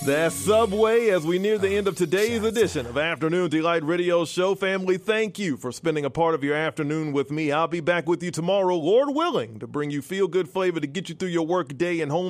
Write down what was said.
That's Subway as we near the end of today's edition of Afternoon Delight Radio Show. Family, thank you for spending a part of your afternoon with me. I'll be back with you tomorrow, Lord willing, to bring you feel-good flavor to get you through your work day and home